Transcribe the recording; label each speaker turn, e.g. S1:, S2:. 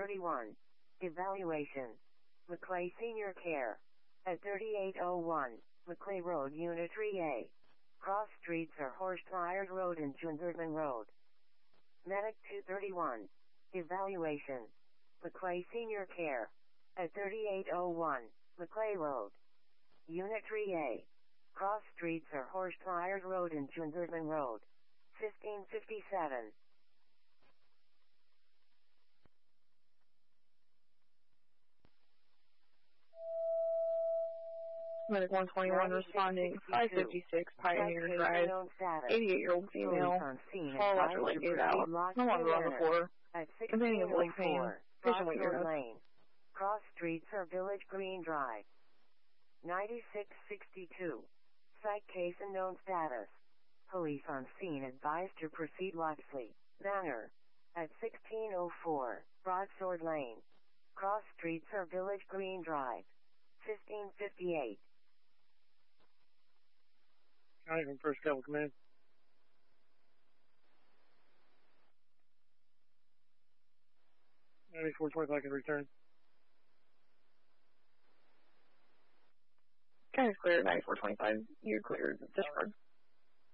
S1: 231. Evaluation. Maclay Senior Care. At 3801, Maclay Road, Unit 3A. Cross streets are Horstmeyers Road and Jungerman Road. Medic 231. Evaluation. Maclay Senior Care. At 3801, Maclay Road. Unit 3A. Cross streets are Horstmeyers Road and Jungerman Road. 1557.
S2: Medic 121 responding, 556 Pioneer Drive, 88-year-old female, fall after late gate out, no longer on the floor, containing a link pan, patient wait your
S1: Lane. Cross streets are Village Green Drive. 9662. Psych case and known status. Police on scene advised to proceed Loxley, Manor. At 1604, Broadsword Lane. Cross streets are Village Green Drive. 1558.
S3: County from First Cavalry Command. County 425 can return.
S2: County's cleared, 9425, you're cleared, discharge.